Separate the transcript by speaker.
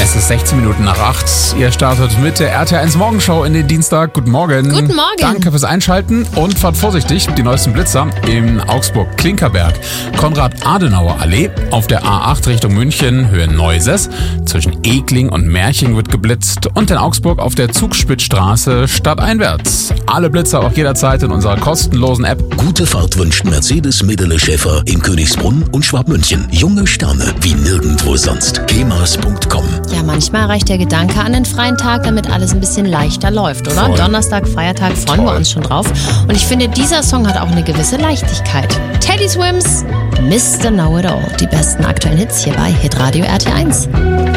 Speaker 1: Es ist 16 Minuten nach 8. Ihr startet mit der RT1 Morgenshow in den Dienstag. Guten Morgen.
Speaker 2: Guten Morgen.
Speaker 1: Danke fürs Einschalten und fahrt vorsichtig. Die neuesten Blitzer in Augsburg-Klinkerberg. Konrad-Adenauer-Allee auf der A8 Richtung München, Höhe Neuses. Zwischen Egling und Merching wird geblitzt. Und in Augsburg auf der Zugspitzstraße stadteinwärts. Alle Blitzer auch jederzeit in unserer kostenlosen App.
Speaker 3: Gute Fahrt wünscht Mercedes Schäfer in Königsbrunn und Schwabmünchen. Junge Sterne wie nirgendwo sonst. kemas.com.
Speaker 2: Ja, manchmal reicht der Gedanke an den freien Tag, damit alles ein bisschen leichter läuft, oder?
Speaker 1: Voll.
Speaker 2: Donnerstag, Feiertag, freuen wir uns schon drauf. Und ich finde, dieser Song hat auch eine gewisse Leichtigkeit. Teddy Swims, Mr. Know It All. Die besten aktuellen Hits hier bei Hitradio RT1.